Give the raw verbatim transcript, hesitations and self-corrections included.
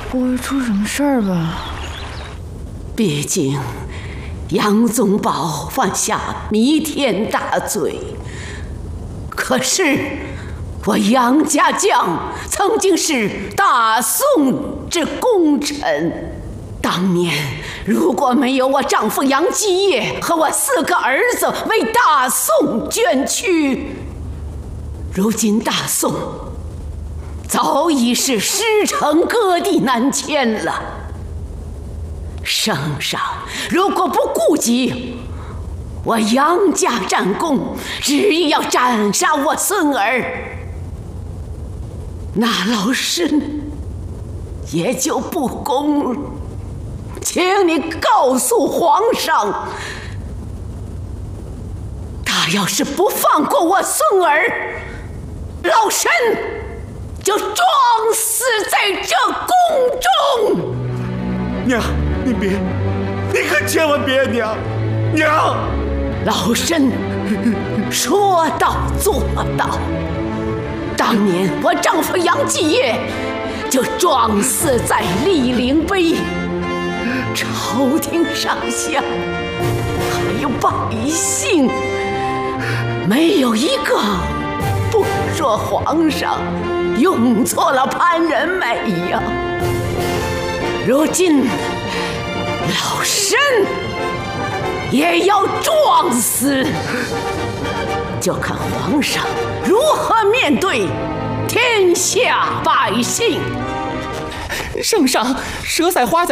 不会出什么事儿吧？ 毕竟杨宗保犯下弥天大罪，可是我杨家将曾经是大宋之功臣。当年如果没有我丈夫杨继业和我四个儿子为大宋捐躯，如今大宋早已是师承割地南迁了。圣上如果不顾及我杨家战功，执意要斩杀我孙儿，那老身也就不公了。请你告诉皇上，他要是不放过我孙儿，老身就撞死在这宫中。 娘，你别，你可千万别，娘，娘！ 老身说到做到。当年我丈夫杨继业就撞死在醴陵碑。朝廷上下还有百姓，没有一个不说皇上用错了潘仁美呀。如今老身也要撞死，就看皇上如何面对天下百姓。 圣上，蛇赛花在